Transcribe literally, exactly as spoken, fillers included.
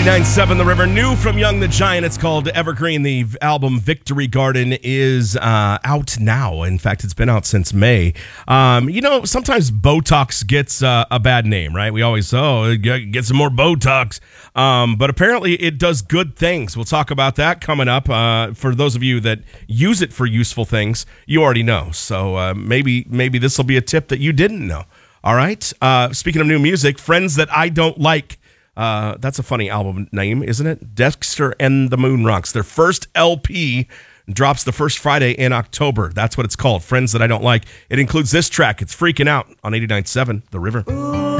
eighty-nine point seven The River. New from Young the Giant. It's called Evergreen. The album Victory Garden is uh, out now. In fact, it's been out since May. Um, you know, sometimes Botox gets uh, a bad name, right? We always, oh, get some more Botox. Um, but apparently it does good things. We'll talk about that coming up. Uh, for those of you that use it for useful things, you already know. So uh, maybe maybe this will be a tip that you didn't know. All right. Uh, speaking of new music, Friends That I Don't Like. Uh, that's a funny album name, isn't it? Dexter and the Moon Rocks. Their first L P drops the first Friday in October. That's what it's called, Friends That I Don't Like. It includes this track. It's Freaking Out on eighty-nine point seven The River. Ooh.